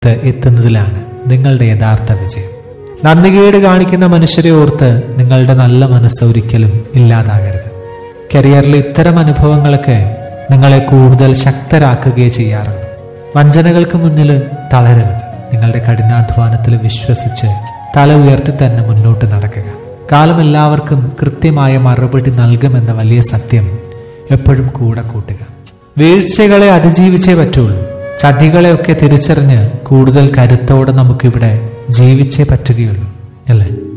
എത്തുന്നതിലാണ് നിങ്ങളുടെ യഥാർത്ഥ വിജയം. നന്ദികേട് കാണിക്കുന്ന മനുഷ്യരെ ഓർത്ത് നിങ്ങളുടെ നല്ല മനസ്സ് ഒരിക്കലും ഇല്ലാതാകരുത്. കരിയറിൽ ഇത്തരം അനുഭവങ്ങളൊക്കെ നിങ്ങളെ കൂടുതൽ ശക്തരാക്കുകയേ ചെയ്യാറുള്ളൂ. വഞ്ചനകൾക്ക് മുന്നിൽ തളരരുത്. നിങ്ങളുടെ കഠിനാധ്വാനത്തിൽ വിശ്വസിച്ച് തല ഉയർത്തി തന്നെ മുന്നോട്ട് നടക്കുക. കാലം എല്ലാവർക്കും കൃത്യമായ മറുപടി നൽകുമെന്ന വലിയ സത്യം എപ്പോഴും കൂടെ കൂട്ടുക. വീഴ്ചകളെ അതിജീവിച്ചേ പറ്റുള്ളൂ. ചതികളെയൊക്കെ തിരിച്ചറിഞ്ഞ് കൂടുതൽ കരുത്തോടെ നമുക്കിവിടെ ജീവിച്ചേ പറ്റുകയുള്ളൂ, അല്ലേ?